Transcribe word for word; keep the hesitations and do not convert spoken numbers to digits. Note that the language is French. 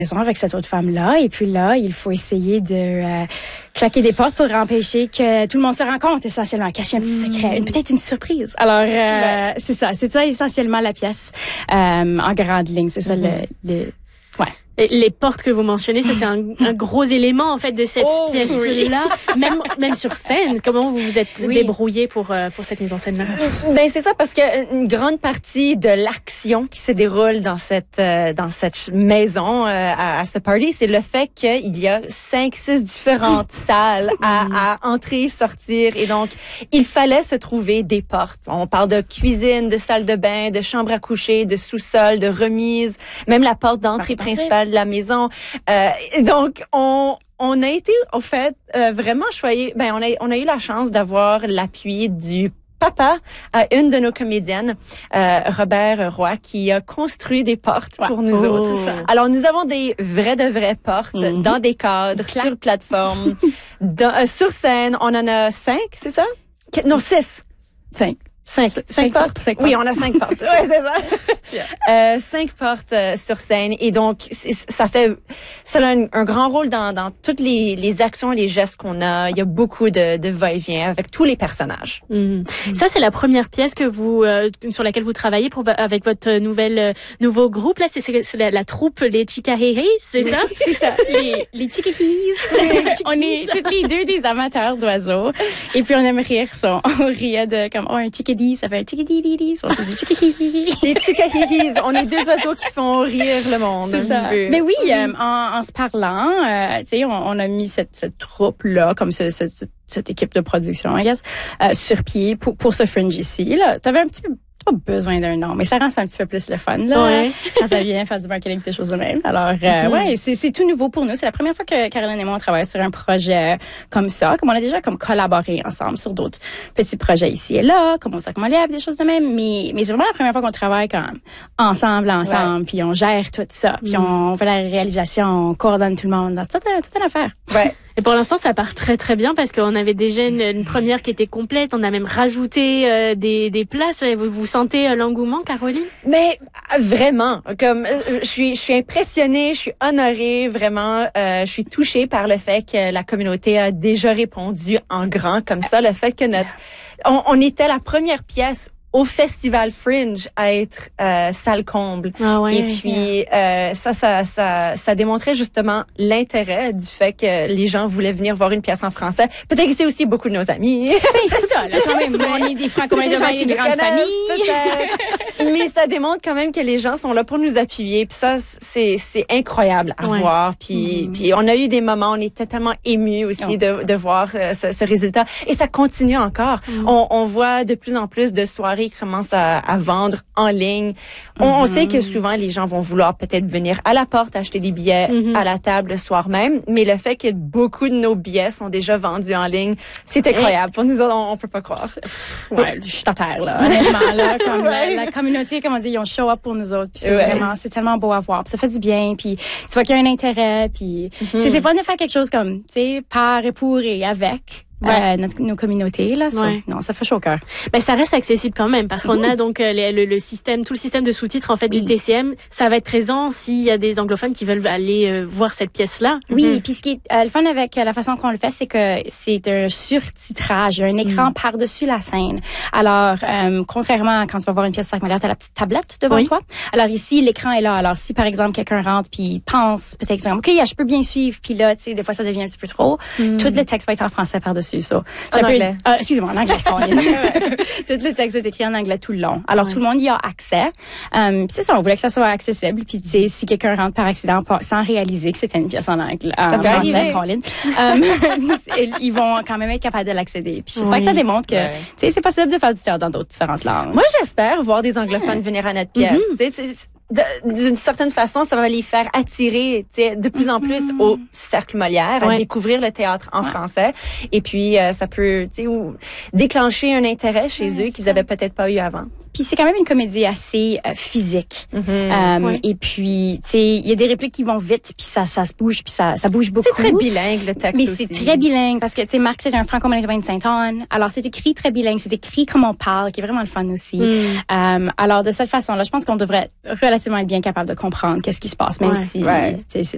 avec cette autre femme-là. Et puis là, il faut essayer de euh, claquer des portes pour empêcher que tout le monde se rencontre, essentiellement, cacher un petit secret, une, peut-être une surprise. Alors, euh, ouais. c'est ça. C'est ça, essentiellement, la pièce euh, en grande ligne. C'est ça, mm-hmm. le, le... Ouais. Et les portes que vous mentionnez, ça c'est un, un gros élément en fait de cette oh, pièce-là, oui. même même sur scène. Comment vous vous êtes oui. débrouillé pour euh, pour cette mise en scène-là? Ben c'est ça parce que une grande partie de l'action qui se déroule dans cette euh, dans cette maison euh, à, à ce party, c'est le fait qu'il y a cinq, six différentes salles à, à entrer, sortir, et donc il fallait se trouver des portes. On parle de cuisine, de salle de bain, de chambre à coucher, de sous-sol, de remise, même la porte d'entrée principale de la maison. Euh, donc, on on a été, au fait, euh, vraiment choyés. Ben, on a on a eu la chance d'avoir l'appui du papa à une de nos comédiennes, euh, Robert Roy, qui a construit des portes ouais. pour nous oh. autres. C'est ça. Alors, nous avons des vraies de vraies portes mm-hmm. dans des cadres, Cla- sur plateforme, dans, euh, sur scène. On en a cinq, c'est ça? Qu- non, six. Cinq. Cinq, cinq, cinq portes? Cinq oui, portes. on a cinq portes. Ouais, c'est ça. Yeah. Euh, cinq portes euh, sur scène. Et donc, ça fait, ça a un, un grand rôle dans, dans toutes les, les actions et les gestes qu'on a. Il y a beaucoup de, de va-et-vient avec tous les personnages. Mmh. Mmh. Ça, c'est la première pièce que vous, euh, sur laquelle vous travaillez pour, avec votre nouvelle, euh, nouveau groupe. Là, c'est, c'est, c'est la, la troupe, les Chicahéhés, c'est ça? C'est ça. Les, les Chicahéhés. On est toutes les deux des amateurs d'oiseaux. Et puis, on aime rire. On, on riait de, comme, oh, un chickadee. Ça fait un chickadee, on se dit chickadee. Les chickadee, on est deux oiseaux qui font rire le monde. C'est ça. Mais oui, oui. Euh, en, en se parlant, euh, tu sais, on, on a mis cette, cette troupe-là, comme ce, ce, ce, cette équipe de production, I guess, euh, sur pied pour, pour ce Fringe ici. Là, t'avais un petit peu pas besoin d'un nom, mais ça rend ça un petit peu plus le fun, là. Ouais. Quand ça vient faire du marketing et des choses de même. Alors, euh, mm-hmm. ouais, c'est, c'est tout nouveau pour nous. C'est la première fois que Caroline et moi, on travaille sur un projet comme ça. Comme on a déjà comme collaboré ensemble sur d'autres petits projets ici et là, comme on sait comment lève, des choses de même. Mais, mais c'est vraiment la première fois qu'on travaille comme ensemble, ensemble, ouais. puis on gère tout ça. Puis mm. on fait la réalisation, on coordonne tout le monde. C'est toute, toute une affaire. Ouais. Et pour l'instant, ça part très très bien parce qu'on avait déjà une, une première qui était complète. On a même rajouté euh, des, des places. Vous, vous sentez euh, l'engouement, Caroline? Mais vraiment, comme je suis, je suis impressionnée, je suis honorée, vraiment. Euh, je suis touchée par le fait que la communauté a déjà répondu en grand comme ça. Le fait que notre, on, on était la première pièce au Festival Fringe à être euh, salle comble. Ah ouais, et puis euh, ça, ça, ça, ça démontrait justement l'intérêt du fait que les gens voulaient venir voir une pièce en français. Peut-être que c'est aussi beaucoup de nos amis. Ben, c'est ça, là, quand même. On est des franco-américains, une grande famille. Mais ça démontre quand même que les gens sont là pour nous appuyer. Puis ça, c'est, c'est incroyable à ouais. voir. Puis, mm-hmm. puis on a eu des moments, on était tellement émus aussi oh. de, de voir euh, ce, ce résultat. Et ça continue encore. Mm-hmm. On, on voit de plus en plus de soirées qui commencent à, à vendre en ligne. On, mm-hmm. on sait que souvent, les gens vont vouloir peut-être venir à la porte, acheter des billets mm-hmm. à la table le soir même. Mais le fait que beaucoup de nos billets sont déjà vendus en ligne, c'est incroyable. Pour nous autres, on, on peut pas croire. Ouais, je suis à terre, là, honnêtement, là. Comme ouais. la, la communauté, comme on dit, ils ont show up pour nous autres. Puis c'est ouais. vraiment, c'est tellement beau à voir. Puis ça fait du bien. Puis tu vois qu'il y a un intérêt. Puis mm-hmm. c'est fun de faire quelque chose comme, tu sais, par et pour et avec. Ouais. Euh, notre, nos communautés là, ça, ouais. non, ça fait chaud au cœur. Ben ça reste accessible quand même parce qu'on mmh. a donc euh, le, le, le système, tout le système de sous-titres en fait oui. du T C M, ça va être présent s'il y a des anglophones qui veulent aller euh, voir cette pièce-là. Oui, mmh. puis ce qui est euh, le fun avec euh, la façon qu'on le fait, c'est que c'est un surtitrage, un écran mmh. par-dessus la scène. Alors, euh, contrairement à quand tu vas voir une pièce cinq milliards, t'as la petite tablette devant oui. toi. Alors ici, l'écran est là. Alors si par exemple quelqu'un rentre puis pense peut-être ok, je peux bien suivre, puis là, tu sais, des fois ça devient un petit peu trop. Mmh. Tout le texte va être en français par-dessus. Ça. En ça anglais. Peut, euh, excusez-moi, en anglais. Tout le texte est écrit en anglais tout le long. Alors, ouais. tout le monde y a accès. Um, c'est ça, on voulait que ça soit accessible. Puis, tu sais, si quelqu'un rentre par accident sans réaliser que c'était une pièce en anglais, ça en peut français, arriver. Colin, um, ils vont quand même être capables de l'accéder. Puis, j'espère oui. que ça démontre que, ouais. tu sais, c'est possible de faire du théâtre dans d'autres différentes langues. Moi, j'espère voir des anglophones ouais. venir à notre pièce. Mm-hmm. Tu sais, c'est... De, d'une certaine façon, ça va les faire attirer, tu sais, de plus en plus au Cercle Molière, ouais. à découvrir le théâtre en ouais. français. Et puis, euh, ça peut, tu sais, déclencher un intérêt chez ouais, eux qu'ils avaient peut-être pas eu avant. Puis c'est quand même une comédie assez euh, physique. Mm-hmm. Euh, ouais. Et puis, tu sais, il y a des répliques qui vont vite, puis ça, ça se bouge, puis ça, ça bouge beaucoup. C'est très bilingue le texte mais aussi. Mais c'est très bilingue parce que tu sais, Marc c'est un franco-américain de Sainte-Anne. Alors c'est écrit très bilingue, c'est écrit comme on parle, qui est vraiment le fun aussi. Mm. Euh, alors de cette façon-là, je pense qu'on devrait relativement être bien capable de comprendre qu'est-ce qui se passe, même ouais. si ouais. c'est